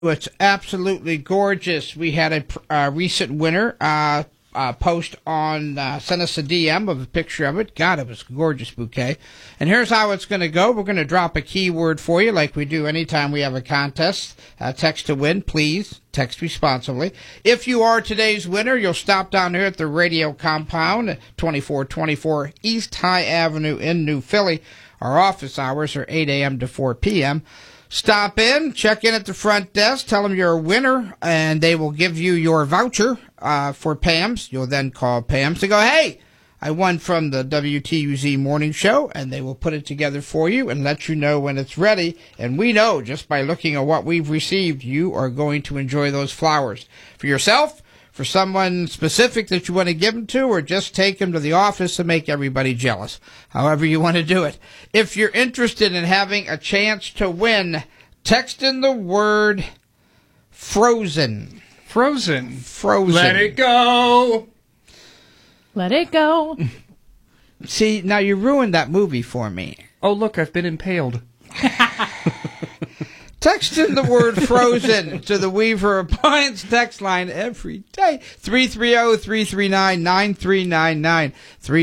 It's absolutely gorgeous. We had a recent winner post on, sent us a DM of a picture of it. God, it was a gorgeous bouquet. And here's how it's going to go. We're going to drop a keyword for you like we do anytime we have a contest. Text to win, please. Text responsibly. If you are today's winner, you'll stop down here at the radio compound at 2424 East High Avenue in New Philly. Our office hours are 8 a.m. to 4 p.m. Stop in, check in at the front desk, tell them you're a winner, and they will give you your voucher for Pam's. You'll then call Pam's to go, hey, I won from the WTUZ morning show, and they will put it together for you and let you know when it's ready. And we know, just by looking at what we've received, you are going to enjoy those flowers. For yourself, for someone specific that you want to give them to, or just take them to the office and make everybody jealous. However you want to do it. If you're interested in having a chance to win, text in the word frozen. Frozen. Frozen. Let it go. Let it go. See, now you ruined that movie for me. Oh, look, I've been impaled. Text in the word frozen to the Weaver Appliance text line every day. 330-339-9399.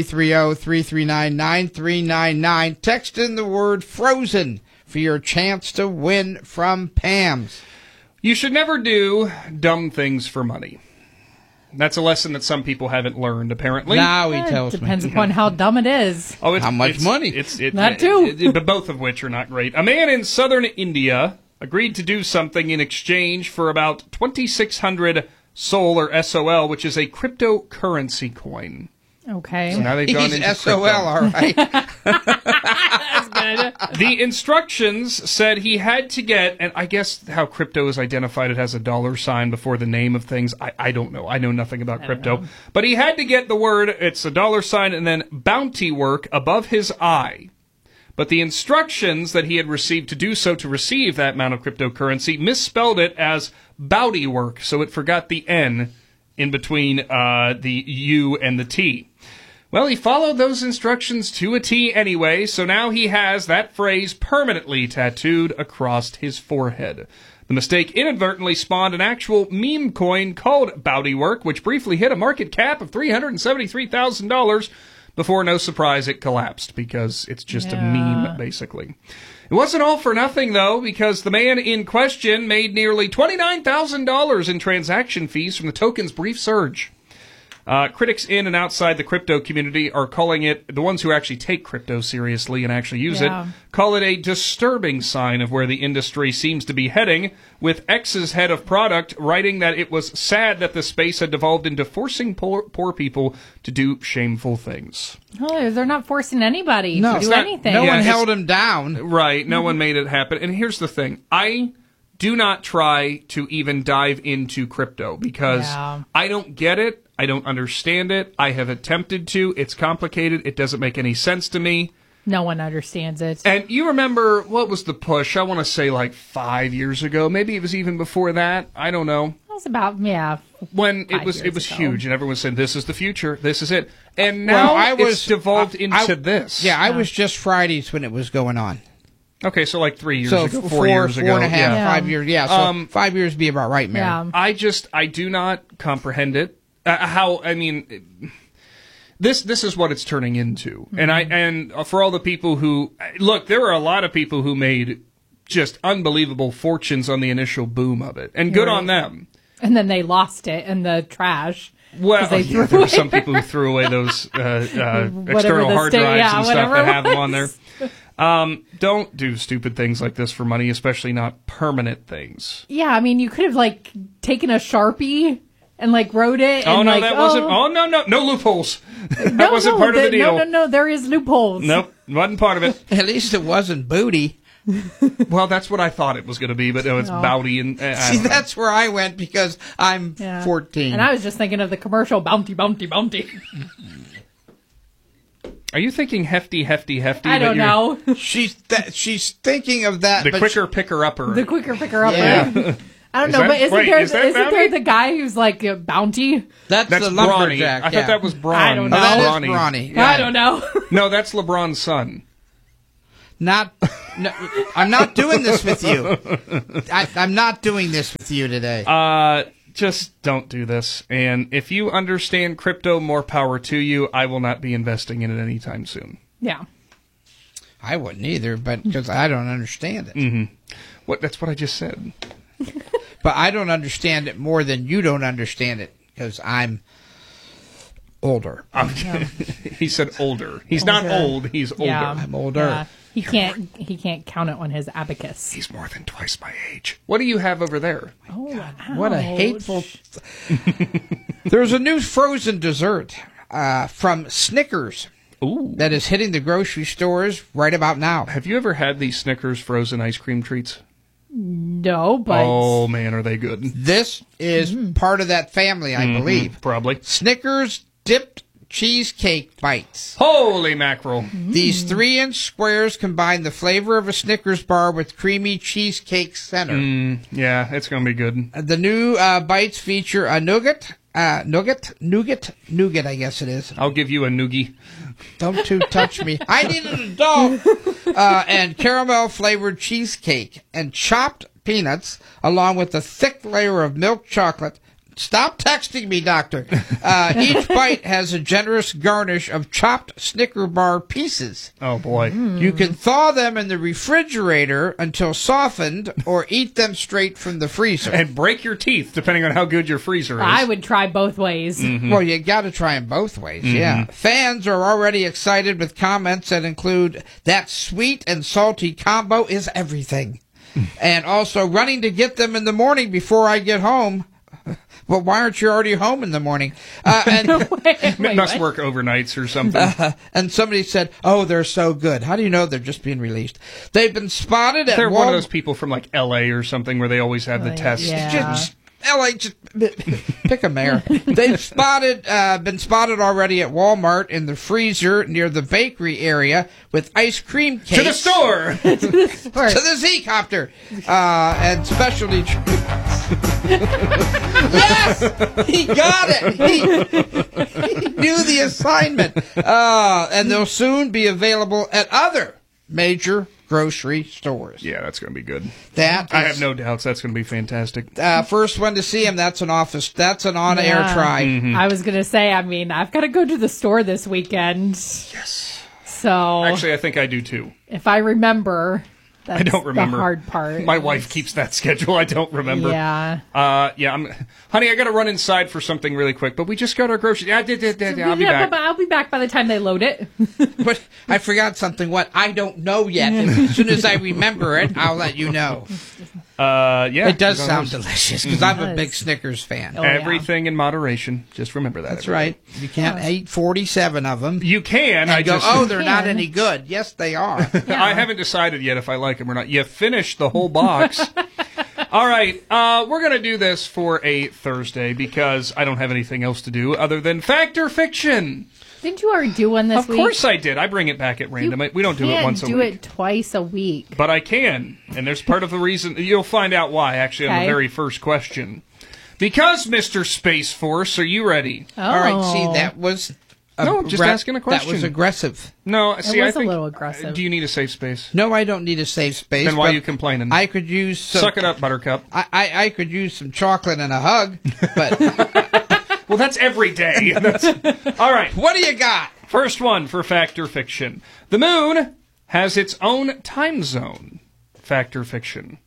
330-339-9399. Text in the word frozen for your chance to win from Pam's. You should never do dumb things for money. That's a lesson that some people haven't learned, apparently. Now he tells me. Depends upon how dumb it is. Oh, how much money? That too. But both of which are not great. A man in southern India agreed to do something in exchange for about 2,600 SOL, or SOL, which is a cryptocurrency coin. Okay. So now they've gone into SOL, crypto. all right. That's good. The instructions said he had to get, and I guess how crypto is identified, it has a $ before the name of things. I don't know. I know nothing about crypto. But he had to get the word, it's a $, and then bounty work above his eye. But the instructions that he had received to do so to receive that amount of cryptocurrency misspelled it as bouty work, so it forgot the N in between the U and the T. Well, he followed those instructions to a T anyway, so now he has that phrase permanently tattooed across his forehead. The mistake inadvertently spawned an actual meme coin called Bouty Work, which briefly hit a market cap of $373,000 before, no surprise, it collapsed, because it's just a meme, basically. It wasn't all for nothing, though, because the man in question made nearly $29,000 in transaction fees from the token's brief surge. Critics in and outside the crypto community are calling it, the ones who actually take crypto seriously and actually use it, call it a disturbing sign of where the industry seems to be heading, with X's head of product writing that it was sad that the space had devolved into forcing poor people to do shameful things. Oh, they're not forcing anybody to do anything. No one held him down. Right, no one made it happen. And here's the thing. I do not try to even dive into crypto because I don't get it. I don't understand it. I have attempted to. It's complicated. It doesn't make any sense to me. No one understands it. And you remember, what was the push? I want to say like 5 years ago. Maybe it was even before that. I don't know. It was about, when it was huge and everyone said, this is the future. This is it. And now it's devolved into this. Yeah, I was just Fridays when it was going on. Okay, so like 3 years ago, ago, 4 years ago. 4.5, 5 years. Yeah, so 5 years would be about right, Mary. Yeah. I do not comprehend it. This is what it's turning into. Mm-hmm. And for all the people who, look, there are a lot of people who made just unbelievable fortunes on the initial boom of it. And good on them. And then they lost it in the trash. Well, there were some people who threw away those external hard drives and stuff that have them on there. Don't do stupid things like this for money, especially not permanent things. Yeah, I mean, you could have, taken a Sharpie and, wrote it. Oh, and, no, that wasn't... Oh, no loopholes. That wasn't part of the deal. No, there is loopholes. Nope, wasn't part of it. At least it wasn't booty. Well, that's what I thought it was going to be, but no, it's bouty. And see, that's where I went because I'm 14. And I was just thinking of the commercial, bounty, bounty, bounty. Are you thinking hefty? I don't know. She's thinking of that. The quicker picker-upper. The quicker picker-upper. Yeah. I don't know, but isn't there the guy who's Bounty? That's the lumberjack. I thought that was Braun. I don't know. That is Brawny. Yeah. I don't know. No, that's LeBron's son. Not, no, I'm not doing this with you. I'm not doing this with you today. Just don't do this. And if you understand crypto, more power to you. I will not be investing in it anytime soon. Yeah. I wouldn't either, but because I don't understand it. Mm-hmm. That's what I just said. But I don't understand it more than you don't understand it because I'm older. He said older. He's not old. He's older. Yeah. I'm older. Yeah. He can't count it on his abacus. He's more than twice my age. What do you have over there? Oh, What a ouch. hateful. There's a new frozen dessert from Snickers Ooh. that is hitting the grocery stores right about now. Have you ever had these Snickers frozen ice cream treats? No, but Oh, man, are they good? This is part of that family, I believe. Probably. Snickers dipped cheesecake bites. Holy mackerel. These 3-inch squares combine the flavor of a Snickers bar with creamy cheesecake center. Yeah, it's going to be good. The new bites feature a nougat, I guess it is. I'll give you a noogie. Don't you touch me. I need an adult. And caramel flavored cheesecake and chopped peanuts, along with a thick layer of milk chocolate. Stop texting me, doctor. Each bite has a generous garnish of chopped Snicker bar pieces. Oh, boy. You can thaw them in the refrigerator until softened or eat them straight from the freezer. And break your teeth, depending on how good your freezer is. I would try both ways. Well, you got to try them both ways, yeah. Fans are already excited with comments that include that sweet and salty combo is everything. And also running to get them in the morning before I get home. Well, why aren't you already home in the morning? And Must work overnights or something. and somebody said, "Oh, they're so good." How do you know they're just being released? They've been spotted at They're one of Walmart. those people from like L.A. or something where they always have the test. Yeah. Just LA, just pick a mayor. They've been spotted already at Walmart in the freezer near the bakery area with ice cream cakes. To the store! To the Z-copter. And specialty treats. Yes! He got it! He knew the assignment. And they'll soon be available at other major grocery stores. Yeah, that's going to be good. That I is- have no doubts that's going to be fantastic. first one to see him. That's an on-air Yeah. try. I was gonna say, I mean, I've got to go to the store this weekend. Yes. So Actually, I think I do too. if I remember, that's I don't remember. the hard part. My wife keeps that schedule. I don't remember. Yeah. Honey, I got to run inside for something really quick, but we just got our groceries. Yeah, I'll be back. But I'll be back by the time they load it. But I forgot something. What? I don't know yet. As soon as I remember it, I'll let you know. Yeah. It does it's on sound those. delicious because I'm a does. big Snickers fan. Oh, yeah. Everything in moderation. Just remember that. That's everybody. right. You can't eat 47 of them. You can. I And go, just. oh, they're not can. any good. Yes, they are. I haven't decided yet if I like them or not. You finished the whole box. All right, we're going to do this for a Thursday because I don't have anything else to do other than fact or fiction. Didn't you already do one this Of week? course I did. I bring it back at random. We don't do it once a do week. it twice a week. But I can, and there's part of the reason. You'll find out why, actually, on the Okay. very first question. Because, Mr. Space Force, are you ready? Oh. All right. See, that was. No, I'm just asking a question. That was aggressive. No, see, was I a think. little aggressive. Do you need a safe space? No, I don't need a safe space. Then why are but you complaining? I could use some. Suck it up, Buttercup. I could use some chocolate and a hug. But Well, that's every day. All right. what do you got? First one for fact or fiction. The moon has its own time zone. Fact or fiction?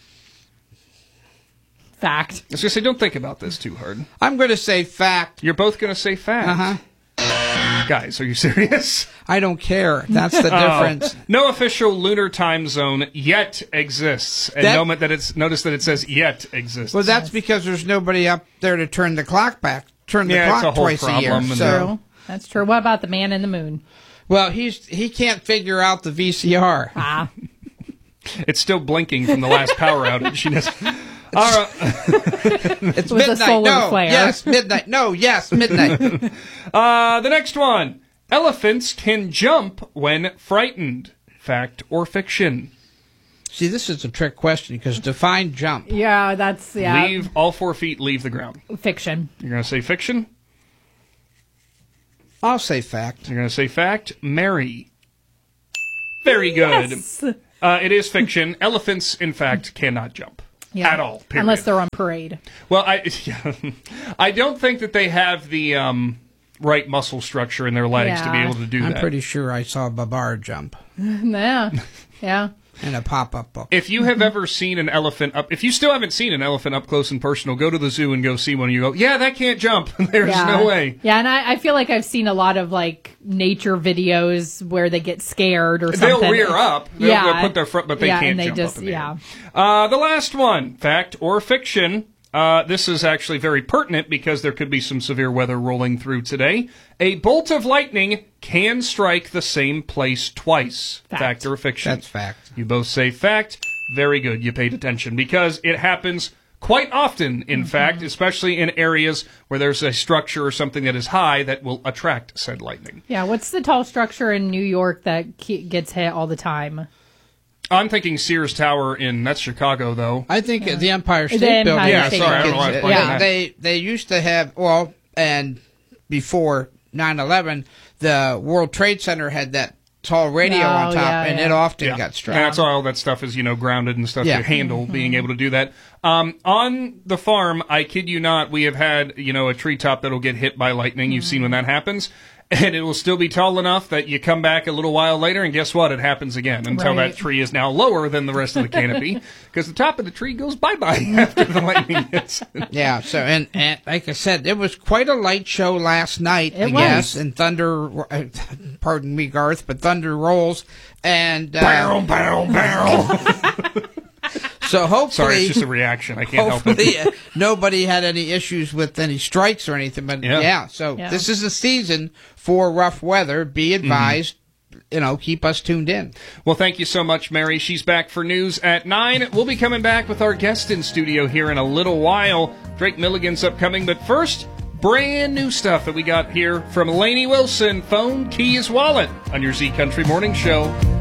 Fact. I was going to say, don't think about this too hard. I'm going to say fact. You're both going to say fact. Uh-huh. Guys, are you serious? I don't care. That's the difference. No official lunar time zone yet exists. And That- notice that it says yet exists. Well, that's because there's nobody up there to turn the clock back. Turn the Yeah, it's clock a whole twice a year. problem, and So, True. That's true. What about the man in the moon? well, he can't figure out the VCR. Ah. It's still blinking from the last power outage. She knows. All right. It's was a midnight. solar No, flare. yes, midnight. No, yes, midnight. The next one. Elephants can jump when frightened. Fact or fiction? See, this is a trick question because define jump. Yeah, that's Leave all 4 feet, leave the ground. fiction. You're going to say fiction? I'll say fact. You're going to say fact? Mary. Very good. Yes. It is fiction. Elephants, in fact, cannot jump. Yeah. At all. Period. Unless they're on parade. Well, I don't think that they have the right muscle structure in their legs to be Yeah. able to do I'm that. pretty sure I saw Babar jump Yeah. Yeah. in a pop-up book. If you have ever seen an elephant if you still haven't seen an elephant up close and personal, go to the zoo and go see one. And you go, yeah, that can't jump. There's Yeah. no way. Yeah, and I feel like I've seen a lot of like nature videos where they get scared or something. They'll rear up. They'll put their front, but they Yeah, can't and they jump just up in the yeah. air. The last one, fact or fiction. This is actually very pertinent because there could be some severe weather rolling through today. A bolt of lightning can strike the same place twice. Fact or fiction? That's fact. You both say fact. Very good. You paid attention because it happens quite often, in fact, especially in areas where there's a structure or something that is high that will attract said lightning. Yeah, what's the tall structure in New York that gets hit all the time? I'm thinking Sears Tower that's Chicago, though. I think the Empire State The Empire Building. Yeah, State sorry, I don't know why I was pointing at that. They used to have, and before 9/11, the World Trade Center had that tall radio on top, yeah, and yeah. it often got struck. And that's why all that stuff is, grounded and stuff Yeah. to handle being able to do that. On the farm, I kid you not, we have had, a treetop that'll get hit by lightning. You've seen when that happens. And it will still be tall enough that you come back a little while later, and guess what? It happens again until Right. that tree is now lower than the rest of the canopy because the top of the tree goes bye-bye after the lightning hits. Yeah, so, and like I said, it was quite a light show last night, I It guess, was. and thunder, pardon me, Garth, but thunder rolls, and Barrel, barrel, barrel. so hopefully... Sorry, it's just a reaction. I can't help it. Hopefully, nobody had any issues with any strikes or anything. But so Yeah. this is a season for rough weather. Be advised, keep us tuned in. Well, thank you so much, Mary. She's back for news at 9. We'll be coming back with our guest in studio here in a little while. Drake Milligan's upcoming, but first, brand new stuff that we got here from Lainey Wilson, Phone, Keys, Wallet on your Z Country Morning Show.